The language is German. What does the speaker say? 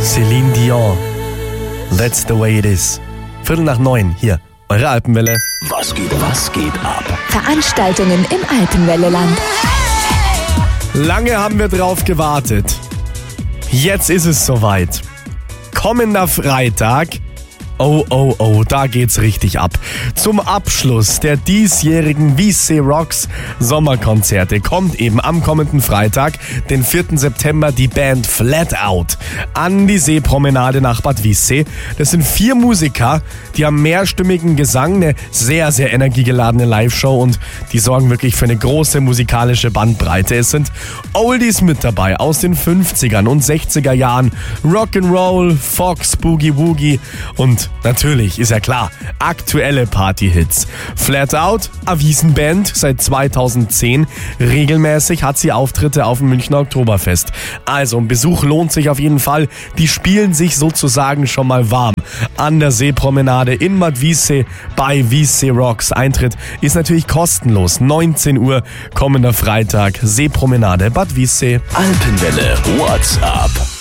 Celine Dion. That's the way it is. 8:45 hier, eure Alpenwelle. Was geht ab? Veranstaltungen im Alpenwelleland. Lange haben wir drauf gewartet. Jetzt ist es soweit. Kommender Freitag. Oh, da geht's richtig ab. Zum Abschluss der diesjährigen Wiessee Rocks Sommerkonzerte kommt eben am kommenden Freitag, den 4. September, die Band Flat Out an die Seepromenade nach Bad Wiessee. Das sind 4 Musiker, die haben mehrstimmigen Gesang, eine sehr, sehr energiegeladene Live-Show und die sorgen wirklich für eine große musikalische Bandbreite. Es sind Oldies mit dabei aus den 50ern und 60er Jahren, Rock'n'Roll, Fox, Boogie Woogie und natürlich, ist ja klar, aktuelle Party-Hits. Flat Out, Avisen-Band, seit 2010. Regelmäßig hat sie Auftritte auf dem Münchner Oktoberfest. Also ein Besuch lohnt sich auf jeden Fall. Die spielen sich sozusagen schon mal warm an der Seepromenade in Bad Wiessee bei Wiessee Rocks. Eintritt ist natürlich kostenlos. 19 Uhr kommender Freitag, Seepromenade Bad Wiessee. Alpenwelle WhatsApp.